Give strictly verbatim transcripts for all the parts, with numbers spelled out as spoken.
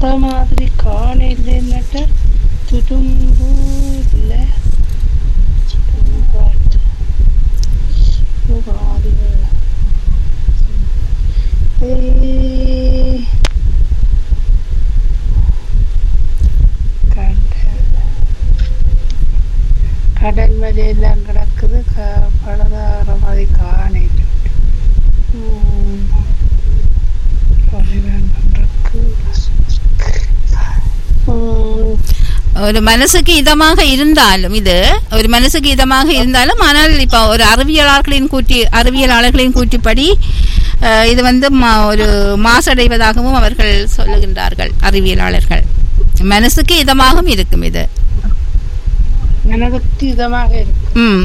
அந்த மாதிரி காணையில் என்னட்ட துடும்பு இல்லை கடல் மலையெல்லாம் கிடக்குது பலதார மாதிரி காணையில் ஒரு மனசுக்கு இதமாக இருந்தாலும் இது ஒரு மனசுக்கு இதமாக இருந்தாலும் ஆனால் இப்போ ஒரு அறிவியலாளர்களின் கூட்டி அறிவியலாளர்களின் கூற்றிப்படி இது வந்து ஒரு மாசடைவதாகவும் அவர்கள் சொல்லுகின்றார்கள் அறிவியலாளர்கள். மனசுக்கு இதமாகவும் இருக்கும் இது மனதுக்கு இதமாக இருக்கும். ம்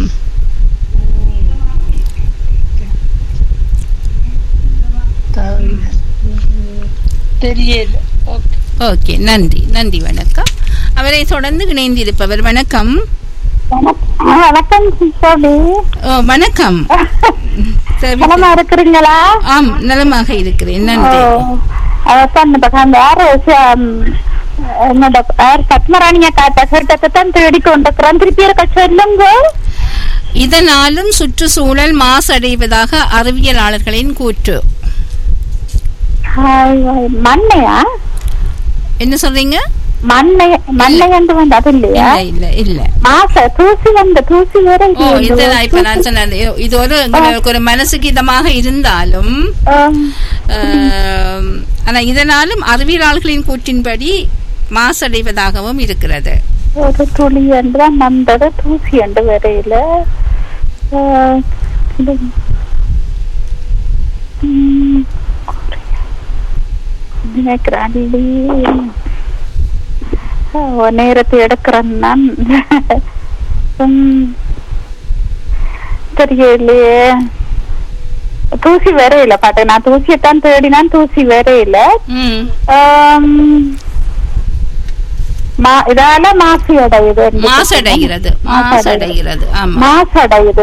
தெரியல. ஓகே, நன்றி நன்றி, வணக்கம். அவரை தொடர்ந்து இணைந்திருப்பவர் வணக்கம். வணக்கம். வணக்கம், நலமா இருக்கிறீங்களா? ஆம், நலமாக இருக்கிறேன், நன்றி. என்னோட பத்மராணிய காட்டத்தான் தேடி கொண்டிருக்கிறோம். திருப்பி இருக்க சொல்லுங்க. இதனாலும் சுற்றுச்சூழல் மாசடைவதாக அறிவியலாளர்களின் கூற்று. மண்ணையா? என்ன சொல்றீங்க? மண்ணை மண்ணை வந்து வந்து அது இல்லையா? இல்ல இல்ல மாச தூசி வந்து தூசி வேற. இதுதான் இப்ப நான் சொன்னேன். இது ஒரு ஒரு மனசுக்கு இதமாக இருந்தாலும் ஆனா இதனாலும் அறிவியலாளர்களின் கூற்றின்படி மாசடைவதாகவும் இருக்கிறது. ஒரு துளி என்று நம்பது தூசி என்று வரையில நேரத்தை எடுக்கிறேன் நான். தெரியலையே, தூசி வரையில பாட்டு. நான் தூசியத்தான் தேடினான், தூசி வரையில. இதால மாசு அடையுது, மாசடைகிறது மாசடைகிறது மாசடையுது.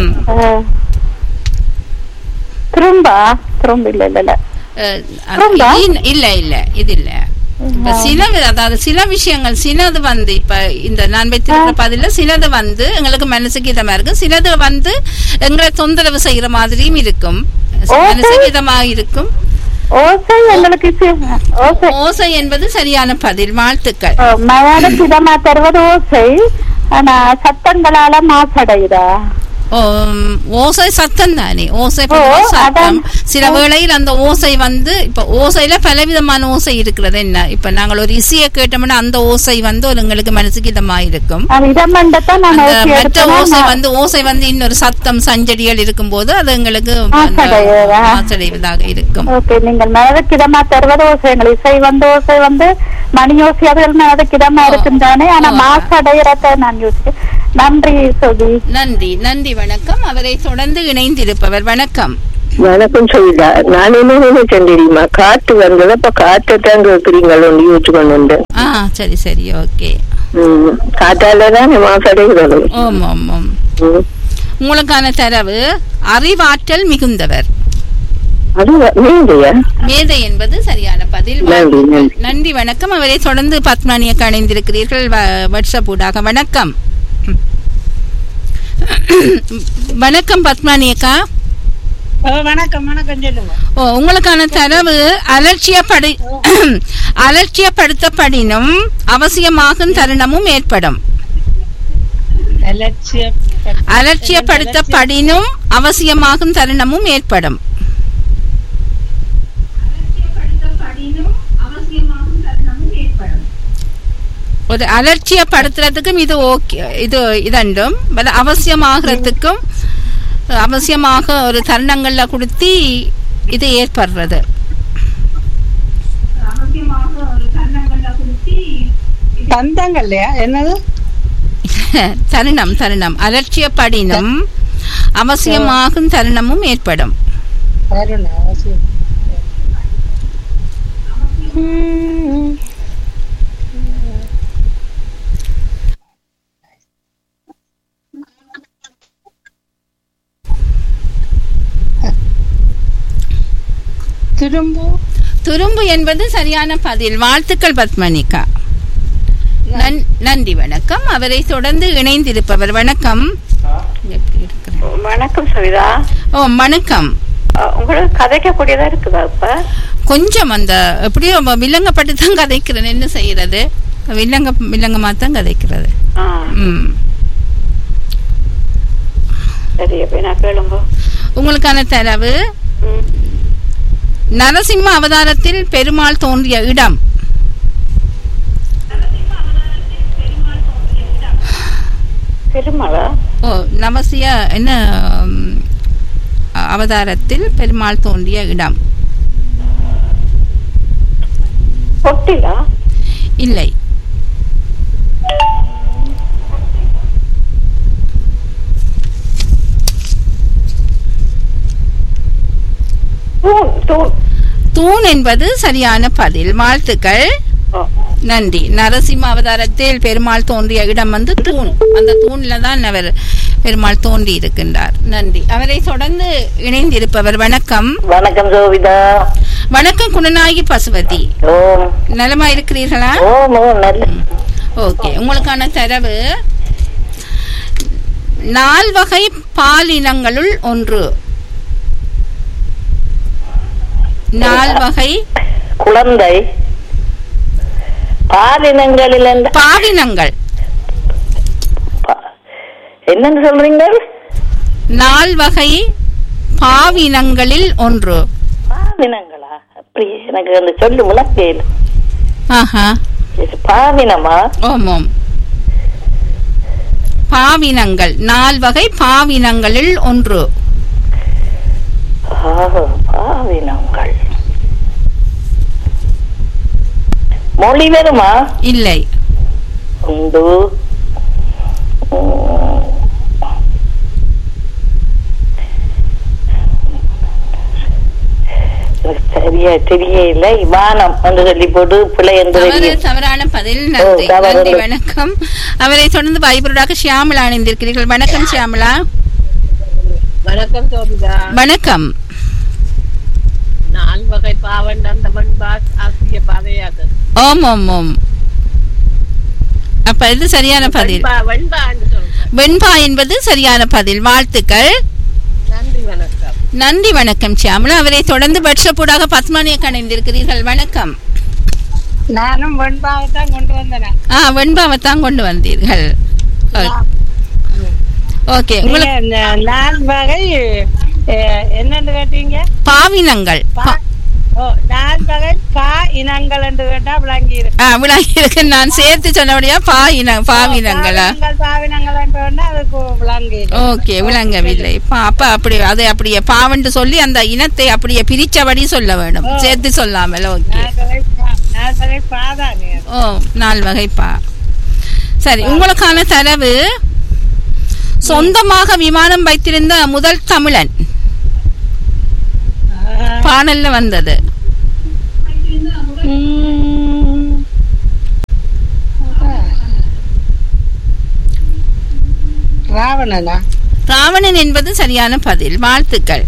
திரும்ப திரும்ப இல்ல இல்ல இல்ல இல்ல இது இல்ல. சில அதாவது சில விஷயங்கள் சிலது வந்து இப்ப இந்த நான் வைத்திருக்கிற பதில சிலது வந்து எங்களுக்கு மனசுக்கு இதமா இருக்கும், சிலது வந்து எங்களை தொந்தரவு செய்யற மாதிரியும் இருக்கும், மனசுக்கு இதமா இருக்கும். ஓசை எங்களுக்கு ஓசை என்பது சரியான பதில், வாழ்த்துக்கள். மனதுக்கு இதமா தருவது ஓசை. ஆனா சத்தங்களால மாசடையுதா? ஓசை சத்தம் தானே, ஓசை சத்தம். சில வேளையில் அந்த ஓசை வந்து இப்ப ஓசையில பலவிதமான ஓசை இருக்கிறது. என்ன இப்ப நாங்கள் ஒரு இசையை கேட்டோம்னா அந்த ஓசை வந்து எங்களுக்கு மனசுக்கு இதமா இருக்கும். மற்ற ஓசை வந்து ஓசை வந்து இன்னொரு சத்தம் சஞ்சடிகள் இருக்கும் போது அது எங்களுக்கு மாசடைவதாக இருக்கும். நீங்கள் மனதுக்கு இதமா தருவது ஓசை. இசை வந்து ஓசை வந்து மணி ஓசை அதுகள் மனதுக்கு இதமா இருக்கும் தானே. ஆனா மாசடைகிறத நான் யோசிச்சேன். நன்றி சொல்லி. நன்றி நன்றி, வணக்கம். அவரை தொடர்ந்து இணைந்திருப்பவர் வணக்கம். வணக்கம் சொல்லிடா. நான் என்ன நினைச்சேன் தெரியுமா, காற்று வந்தது அப்ப காற்றைத்தான் கேட்கிறீங்களோ யூஸ் கொண்டு. ஆ சரி சரி, ஓகே. காற்றாலதான் மாசடைகிறது. ஓம் ஓம் ஓம். உங்களுக்கான தரவு, அறிவாற்றல் மிகுந்தவர். மேதை என்பது சரியான பதில். நன்றி, வணக்கம். அவரை தொடர்ந்து பத்மராணியக்கா இணைந்திருக்கிறீர்கள் வாட்ஸ்அப் ஊடாக. வணக்கம். வணக்கம் பத்மராணியக்கா. வணக்கம் வணக்கம் சொல்லுங்க. ஓ, உங்களுக்கான தரவு, அலட்சியப்படி அலட்சியப்படுத்தப்படினும் அவசியமாகும் தருணமும் ஏற்படும். அலட்சியப்படுத்தப்படினும் அவசியமாகும் தருணமும் ஏற்படும். ஒரு அலட்சியப்படுத்துறதுக்கும் இது ஓகே, இது இதண்டும் அவசியமாகறதுக்கும் அவசியமாக ஒரு தருணங்கள்ல கொடுத்து இது ஏற்படுறது. தந்தங்கள்லையா என்னது தருணம் தருணம் அலட்சியப்படினும் அவசியமாகும் தருணமும் ஏற்படும். திரும்ப துரும்பு என்பது சரியான பதில். வாழ்த்துக்கள் பத்மனிகா. நன்றி வணக்கம். அவரை தொடர்ந்து இணைந்திருப்பவர் வணக்கம். வணக்கம் சவிதா. ஓ வணக்கம். உங்களுக்கு கதைக்கக்கூடியதா இருக்குதா? இப்ப கொஞ்சம் அந்த எப்படியோ வில்லங்கப்பட்டு தான் கதைக்கிறேன். என்ன செய்யறது, வில்லங்க வில்லங்கமா தான் கதைக்கிறது. ம் சரி, அப்ப நான் கேளுங்க. உங்களுக்கான தரவு, நரசிம்ம அவதாரத்தில் பெருமாள் தோன்றிய இடம். பெருமாளா? ஓ நமசிய என்ன அவதாரத்தில் பெருமாள் தோன்றிய இடம்? பொட்டிலா? இல்லை. தூண் என்பது சரியான பதில். வாழ்த்துக்கள். நன்றி. நரசிம்ம அவதாரத்தில் பெருமாள் தோன்றிய இடம் வந்து தூண். அந்த தூண்ல தான் அவர் பெருமாள் தோன்றி இருக்கின்றார். நன்றி. அவரை தொடர்ந்து இணைந்திருப்பவர் வணக்கம். வணக்கம் சோபிதா. வணக்கம் குணநாயகி பசுபதி. நலமா இருக்கிறீர்களா? ஓகே. உங்களுக்கான தரவு, நால்வகை பாலினங்களுள் ஒன்று. நால்வகை குழந்தை பாலினங்களில் பாலினங்கள் என்னன்னு சொல்றீங்க? நால்வகை பாவினங்களில் ஒன்று. பாவினங்களா? அப்படி எனக்கு அந்த சொல்லு முழக்கேல். ஆஹா, பாவினமா? ஓமோம். பாவினங்கள், நால்வகை பாவினங்களில் ஒன்று. பாவினங்கள் மொழி வருமா? இல்லை. உண்டு. சரியா தெரியல. வானம் என்று சொல்லி போட்டு பிள்ளை என்று தவறான பதில். நன்றி. நன்றி வணக்கம். அவரை தொடர்ந்து வைபரோடாக ஷியாமலா அணிந்திருக்கிறீர்கள். வணக்கம் ஷியாமலா. வணக்கம் சோபிதா. வணக்கம். நால்வகை பாவண்டந்தமன் பாஸ் ஆசிய பாதையாது. ஓம் ஓம் ஓம். அப்ப இது சரியான பதில். வெண்பா என்று சொல்றேன். வெண்பா என்பது சரியான பதில். வாழ்த்துக்கள். நன்றி வணக்கம். நன்றி வணக்கம் ஷியாமலா. அவரை தொடர்ந்து வாட்ஸ்அப்பூடாக பத்மானியை கணிந்திருக்கிறீர்கள். வணக்கம். நானும் வெண்பாவை தான் கொண்டு வந்தேன். ஆ, வெண்பாவை தான் கொண்டு வந்தீர்கள். ஓகே. உங்களுக்கு நால்வகை என்னன்னு கேட்டீங்க? பாவினங்கள். நால்வகை பா இனங்கள் என்று கேட்டா விளங்கி இருக்கு. ஆ, விளங்கி இருக்கு. நான் சேர்த்து சொன்னபடியா பா இன பாவினங்களா? பாவினங்கள் என்று அதுக்கு விளங்கி. ஓகே, விளங்கவில்லை. அப்ப அப்படி அதை அப்படியே பாவண்டு சொல்லி அந்த இனத்தை அப்படியே பிரிச்சபடி சொல்ல வேண்டும், சேர்த்து சொல்லாமல். ஓகே. ஓ, நால்வகை பா. சரி, உங்களுக்கான தரவு, சொந்தமாக விமானம் வைத்திருந்த முதல் தமிழன். பாடல்ல வந்தது. ராவணனா? ராவணன் என்பது சரியான பதில். வாழ்த்துக்கள்.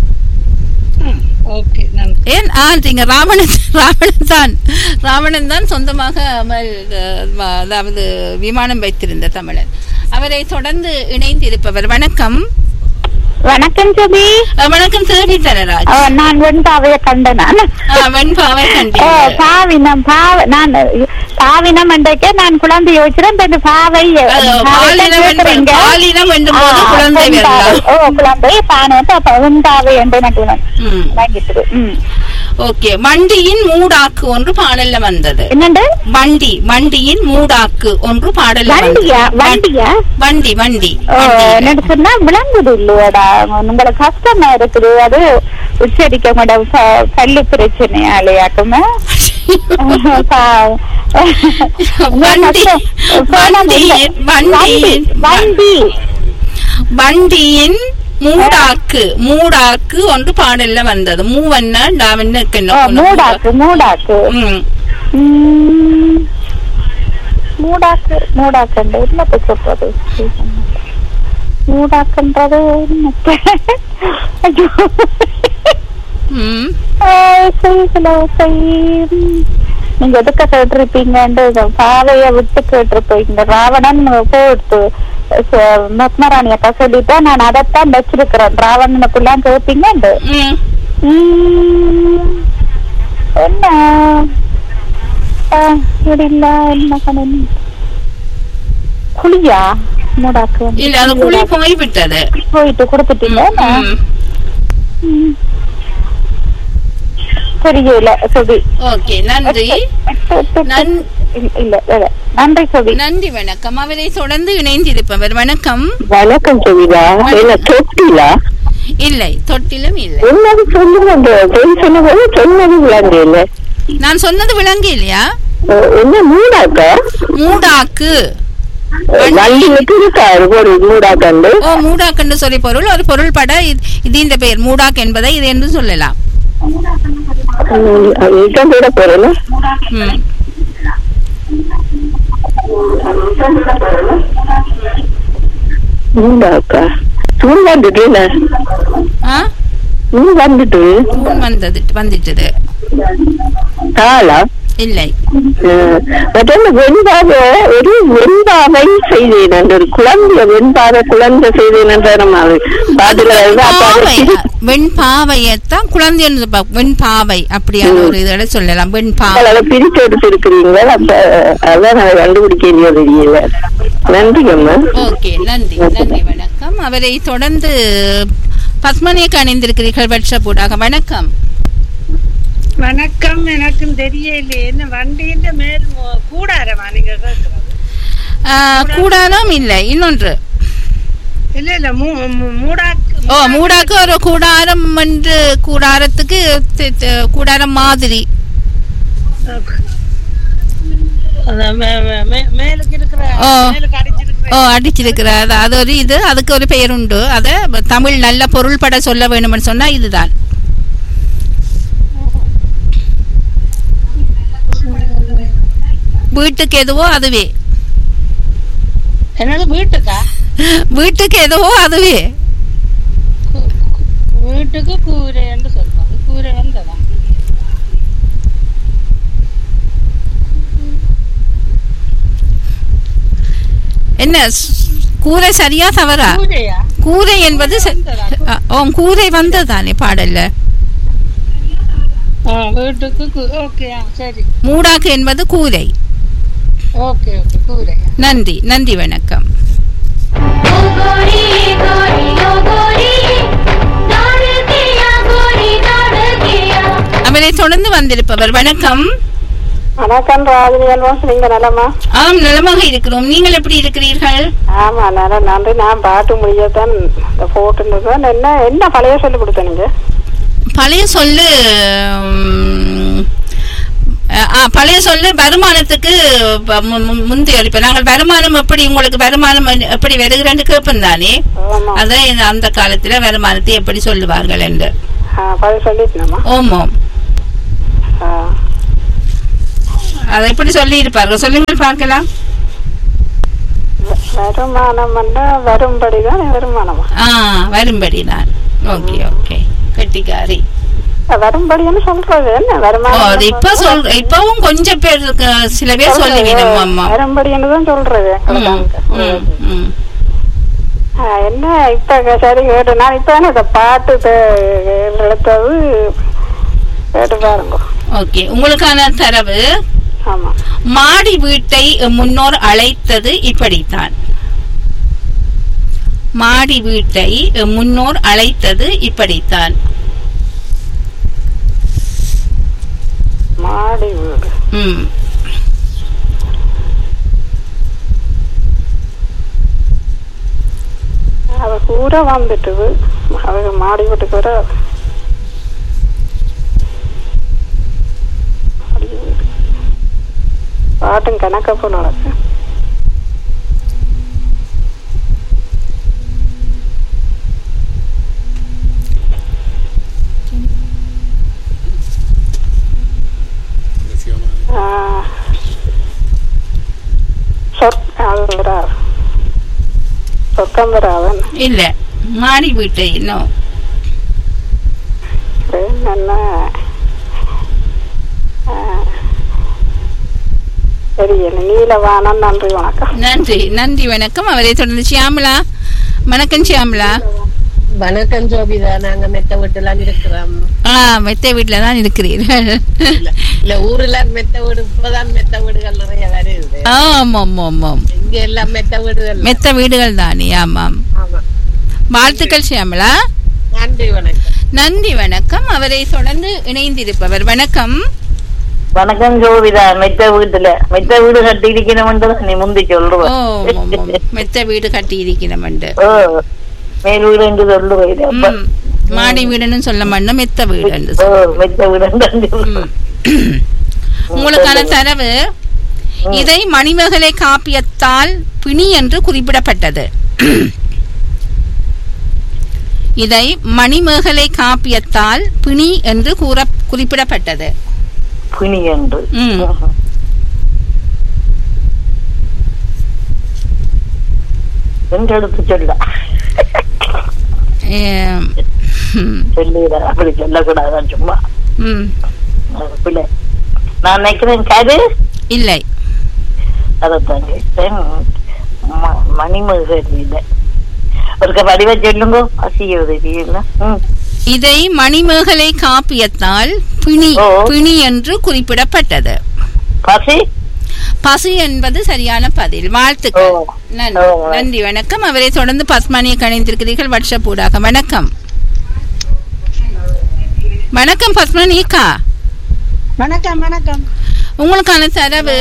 ஏன் ஆ ராவணன் ராவணன் தான் ராவணன் தான் சொந்தமாக அதாவது விமானம் வைத்திருந்த தமிழன். அவரை தொடர்ந்து இணைந்திருப்பவர் வணக்கம். வணக்கம் ஜோபி. வணக்கம் சேவி தரராஜ். நான் வெண்பாவைய கண்டேன். வெண்பாவை கண்டேன். பாவினம் பாவ நான் பாவினம் என்றே நான் குழந்தை யோசிக்கிறேன். இந்த பாவை பாலினம் என்றும் போது குழந்தை ஓ குழந்தை பானை வெண்பாவை என்று வாங்கிட்டு. ஓகே. வண்டியின் மூடாக்கு ஒன்று பாடல்ல வந்தது. என்னண்டு? வண்டி வண்டியின் மூடாக்கு ஒன்று பாடல்ல வண்டியா? வண்டியா? வண்டி வண்டி என்ன சொன்னா விளங்குது இல்லையாடா? உங்களுக்கு கஷ்டமா இருக்குது அது உச்சரிக்க மாட்டோம். பள்ளி பிரச்சனையாலையாக்குமே. வண்டியின் மூடாக்கு மூடாக்கு ஒன்று பாடல்ல வந்தது. மூவன்னா டாவன்னு மூடாக்கு மூடாக்கு மூடாக்கு மூடாக்கு என்னத்தை சொல்றது? மூடாக்குன்றது ம் ஓசைகள் ஓசை. நீங்க எதுக்க கேட்டிருப்பீங்கன்னு பாவைய விட்டு கேட்டிருப்பீங்க. ராவணன் போட்டு மத்மராணி அக்கா சொல்லிட்டா நான் அதைத்தான் வச்சிருக்கிறேன். ராவணனுக்குள்ளாம் கேட்பீங்க ம் என்ன இல்ல என்ன கணன் குழியா மூடாக்கு இல்ல அது குழி போய் விட்டது. போயிட்டு கொடுத்துட்டீங்க. தெரியல சுபி. ஓகே நன்றி. இல்ல இல்ல நன்றி சுபி. நன்றி வணக்கம். அவரை தொடர்ந்து இணைந்திருப்பவர் வணக்கம். வணக்கம் சுவிதா. என்ன தொட்டிலா? இல்லை தொட்டிலும் இல்லை. என்னது சொல்லுங்க, சொன்னது சொன்னது விளங்கு இல்லை. நான் சொன்னது விளங்கு இல்லையா? என்ன மூடாக்கா? மூடாக்கு மூடாக்கண்டு. ஓ மூடாக்கண்டு சொல்லி பொருள் ஒரு பொருள் பட இது இந்த பெயர் மூடாக் என்பதை இது என்று சொல்லலாம். பொருள் மூடாக்கா தூண் வந்துட்டு வந்துட்டு வந்தது வந்துட்டது தாளா இல்லை. மற்றொன்று வெண்பாவை ஒரு வெண்பாவை செய்தேன் என்ற ஒரு குழந்தைய வெண்பாவை குழந்தை செய்தேன் என்ற வெண்பாவையத்தான் குழந்தை வெண்பாவை அப்படியான ஒரு இதோட சொல்லலாம். வெண்பாவை பிரித்து எடுத்து இருக்கிறீங்க. அப்ப அதான் நான் கண்டுபிடிக்க தெரியல. நன்றி அம்மா. ஓகே நன்றி நன்றி வணக்கம். அவரை தொடர்ந்து பத்மனியக்கு அணிந்திருக்கிறீர்கள் வாட்ஸ்அப் ஊடாக. வணக்கம். வணக்கம். எனக்கும் தெரியல என்ன வண்டியின் மேல் கூடாரமா நீங்க கேட்கறது? கூடாரம் இல்லை, இன்னொன்று இல்ல இல்ல மூடாக்கு. ஓ மூடாக்கு ஒரு கூடாரம் என்று கூடாரத்துக்கு கூடாரம் மாதிரி மேலுக்கு இருக்கிற ஓ அடிச்சிருக்கிறார். அது ஒரு இது அதுக்கு ஒரு பெயர் உண்டு. அத தமிழ் நல்ல பொருள் பட சொல்ல வேணும்னு சொன்னா இதுதான். வீட்டுக்கு எதுவோ அதுவே. என்னது வீட்டுக்கா? வீட்டுக்கு எதுவோ அதுவே. வீட்டுக்கு கூரை என்று சொல்றாங்க. கூரை வந்ததா? என்ன கூரை சரியா தவறா? கூரை என்பது கூரை வந்ததானே பாடல்ல. மூடாக்கு என்பது கூரை. நன்றி நன்றி வணக்கம். அவரை தொடர்ந்து வந்திருப்பவர் வணக்கம். வணக்கம் ராஜினி அல்வாஸ். நீங்க நலமா? ஆம் நலமாக இருக்கிறோம். நீங்கள் எப்படி இருக்கிறீர்கள்? ஆமா நல நன்றி. நான் பாட்டு முடியத்தான் போட்டுதான். என்ன என்ன பழைய சொல்லி கொடுத்த நீங்க? பழைய சொல்லு பழைய சொல்லு வருமானத்துக்கு முந்தைய இப்ப நாங்கள் வருமானம் எப்படி உங்களுக்கு வருமானம் எப்படி வருகிறேன்னு கேட்போம் தானே. அதான் அந்த காலத்துல வருமானத்தை எப்படி சொல்லுவார்கள் என்று. ஓமோம் அதை எப்படி சொல்லி இருப்பார்கள் சொல்லுங்கள் பார்க்கலாம். வருமானம் வரும்படிதான் வருமானமா? ஆ வரும்படிதான். ஓகே ஓகே கெட்டிக்காரி. வரும்படின்னு சொல்றது என்ன வருமானம்? இப்ப சொல் இப்பவும் கொஞ்சம் பேர் சில பேர் சொல்லுவீங்க அம்மா வரும்படின்னு தான் சொல்றது. என்ன இப்ப சரி கேட்டு நான் இப்ப இந்த பாட்டு எடுத்தது கேட்டு பாருங்க. ஓகே உங்களுக்கான தரவு. ஆமா. மாடி வீட்டை முன்னோர் அழைத்தது இப்படித்தான். மாடி வீட்டை முன்னோர் அழைத்தது இப்படித்தான். மாடி வீடு. ம் அது கூட வந்துட்டுது. அது மாடி வீட்டுக்கு வர பாட்டும் கணக்க போல நடக்கு. சொர்க்கம் வராதன் இல்ல மாடி வீட்டை இன்னும் என்ன தெரியல. நீலவானம். நன்றி வணக்கம். நன்றி நன்றி வணக்கம். அவரை தொடர்ந்து சியாமலா. வணக்கம் சியாமலா. வணக்கம் ஜோபிதா. நாங்க மெத்த வீட்டுலாம் இருக்கிறோம். ஆ மெத்த வீட்டுல தான் இருக்கிறீர்கள். இல்ல ஊர்ல மெத்த வீடு இப்பதான் மெத்த வீடுகள் நிறைய வருது. ஆமா ஆமா ஆமாம். இங்க எல்லாம் மெத்த வீடுகள் மெத்த வீடுகள் தானே. ஆமாம். வாழ்த்துக்கள் சியாமலா. நன்றி வணக்கம். நன்றி வணக்கம். அவரை தொடர்ந்து இணைந்திருப்பவர். வணக்கம். வணக்கம் ஜோவிதா. மெத்த வீட்டுல மெத்த வீடு கட்டி இருக்கணும் நீ முந்தி சொல்லுவ. மெத்த வீடு கட்டி இருக்கணும். மேல் வீடு என்று சொல்லுவேன். மாடி வீடுன்னு சொல்ல மாட்டோம், மெத்த வீடு. மெத்த வீடு. உங்களுக்கான தரவு, இதை மணிமேகலை காப்பியத்தால் பிணி என்று குறிப்பிடப்பட்டது. இதை மணிமேகலை காப்பியத்தால் பிணி என்று கூற குறிப்பிடப்பட்டது. பிணி என்று எடுத்து சொல்ல சொல்லுறா. அப்படி சொல்லக்கூடாதான் சும்மா. நான் நினைக்கிறேன் கரு இல்லை. அதான் கேட்டேன். மணிமேகலை இல்லை. ஒரு வடிவ சொல்லுங்க. அசிகிறது. இதை மணிமேகலை காப்பியத்தால் பிணி பிணி என்று குறிப்பிடப்பட்டது. பசி பசி என்பது சரியான பதில். வாழ்த்துக்கள். நன்றி வணக்கம். அவரை தொடர்ந்து பத்மானியை கணிந்திருக்கிறீர்கள் வாட்ஸ்அப் ஊடாக. வணக்கம். வணக்கம் பத்மானிக்கா. வணக்கம் வணக்கம். உங்களுக்கான தரவு,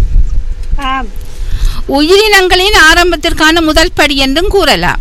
உயிரினங்களின் ஆரம்பத்திற்கான முதல் படி என்றும் கூறலாம்.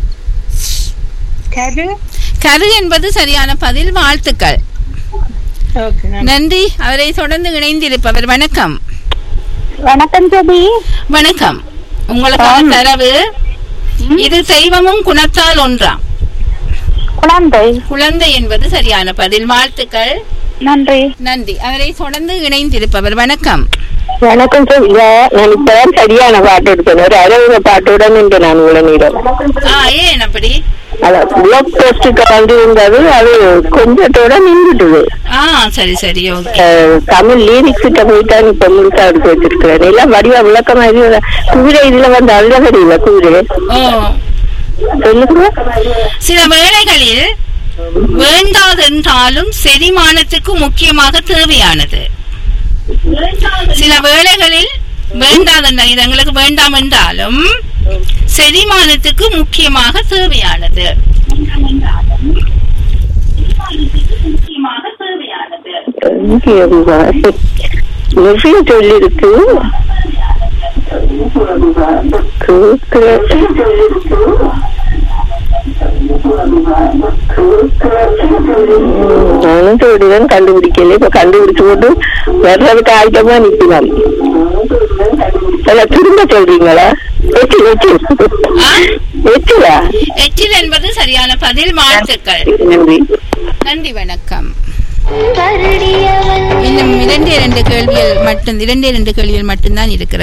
கரு கரு என்பது சரியான பதில். வாழ்த்துக்கள். நன்றி. அவரை தொடர்ந்து இணைந்திருப்பவர். வணக்கம். வணக்கம் ஜோபி. வணக்கம். உங்களுக்கான தரவு, இது தெய்வமும் குணத்தால் ஒன்றாம். குழந்தை. குழந்தை என்பது சரியான பதில். வாழ்த்துக்கள். நன்றி. நன்றி. அவரை தொடர்ந்து இணைந்திருப்பவர். வணக்கம். வணக்கம் சொல்லுங்க. நான் இப்பதான் சரியான பாட்டு எடுத்தேன். ஒரு அறுபது பாட்டுடன் இன்று நான் உடனீரம். ஏன் அப்படி? பிளாக் போஸ்டுக்கு வந்து இருந்தது, அது கொஞ்சத்தோட நின்றுட்டுது. சரி சரி. தமிழ் லிரிக்ஸ் கிட்ட போயிட்டான். இப்ப முழுசா எடுத்து வச்சிருக்கிறேன். எல்லாம் வடிவா விளக்கமா இது. குதிரை இதுல வந்து அழுத தெரியல. குதிரை சொல்லுங்க. சில வேளைகளில் வேண்டாதென்றாலும் செரிமானத்துக்கு முக்கியமாக தேவையானது. சில வேளைகளில் வேண்டாத இது எங்களுக்கு வேண்டாம் என்றாலும் செரிமானத்துக்கு முக்கியமாக தேவையானது. சொல்லிருக்கு. நானும் சொல்லிதான் கண்டுபிடிக்கல. இப்ப கண்டுபிடிச்சு போட்டு வர்றதுக்கு ஆயிட்டமா நிக்கலாம். திரும்ப சொல்றீங்களா? எச்சில் எச்சில் எச்சிலா? எச்சில் என்பது சரியான பதில். வாழ்த்துக்கள். நன்றி. நன்றி வணக்கம். இன்னும் இரண்டு இரண்டு கேள்விகள் மட்டும் இரண்டு இரண்டு கேள்விகள் மட்டும்தான் இருக்கிறது.